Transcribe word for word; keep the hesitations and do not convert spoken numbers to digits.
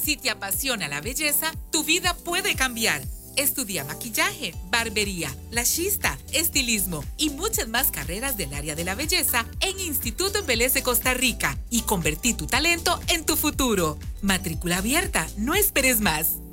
Si te apasiona la belleza, tu vida puede cambiar. Estudia maquillaje, barbería, lashista, estilismo y muchas más carreras del área de la belleza en Instituto Embeleze Costa Rica y convertí tu talento en tu futuro. Matrícula abierta, no esperes más.